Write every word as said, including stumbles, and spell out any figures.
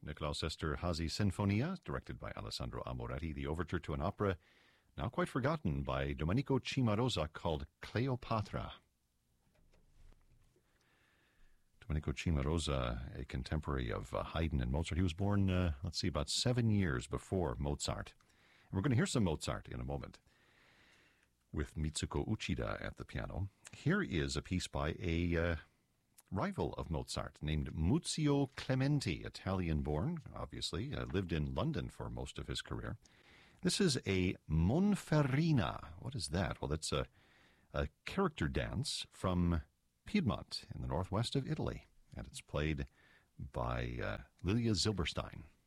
Nicolaus Esterhazy Sinfonia, directed by Alessandro Amoretti, the overture to an opera now quite forgotten by Domenico Cimarosa called Cleopatra. Domenico Cimarosa, a contemporary of uh, Haydn and Mozart. He was born, uh, let's see, about seven years before Mozart. And we're going to hear some Mozart in a moment with Mitsuko Uchida at the piano. Here is a piece by a uh, rival of Mozart named Muzio Clementi, Italian-born, obviously, uh, lived in London for most of his career. This is a Monferrina. What is that? Well, that's a, a character dance from Piedmont in the northwest of Italy, and it's played by uh, Lilia Zilberstein.